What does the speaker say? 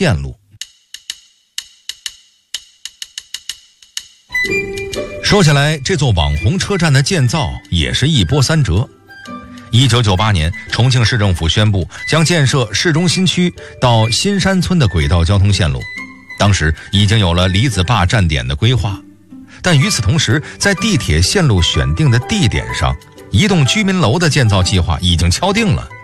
线路。说起来，这座网红车站的建造也是一波三折。1998年，重庆市政府宣布将建设市中心区到新山村的轨道交通线路，当时已经有了李子坝站点的规划，但与此同时，在地铁线路选定的地点上，一栋居民楼的建造计划已经敲定了。